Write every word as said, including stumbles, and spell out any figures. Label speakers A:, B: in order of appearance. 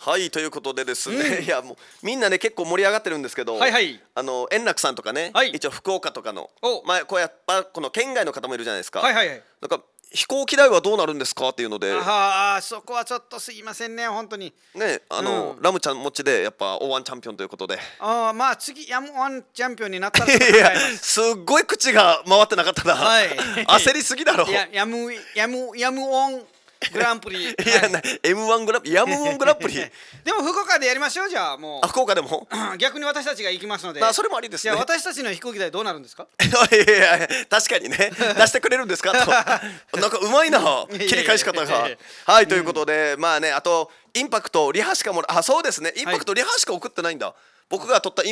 A: はいということでですね、
B: うん、
A: いやもうみんなね結構盛り上がってるんですけど、
B: はいはい、
A: あの円楽さんとかね、
B: はい、
A: 一応福岡とかの
B: お、
A: まあこうやっぱこの県外の方もいるじゃないですか。
B: はいはいはい。
A: なんか飛行機代はどうなるんですかっていうので
B: ああ、そこはちょっとすいませんね、本当に。
A: ね、あ
B: う
A: の
B: ん。
A: ラムちゃん持ちでやっぱオーワンチャンピオンということで
B: ああ、まあ次ヤムワンチャンピオンになったらちょっと考
A: いや
B: えます。
A: すっごい口が回ってなかったな、
B: はい。
A: 焦りすぎだろ。
B: いや、ヤムヤムヤムオングランプリ。
A: いやな エムワン グランプリヤムオングランプリ
B: でも福岡でやりましょう、じゃあも
A: あ福岡でも
B: う逆に私たちが行きますので。
A: あそれもありですね。
B: じゃあ私たちの飛行機代どうなるんですか？
A: いやいや確かにね出してくれるんですかとなんかうまいな切り返し方が。はいということで、まあねあとインパクトリハしかもらあそうですねインパクトリハしか送ってないんだ、僕が撮ったイン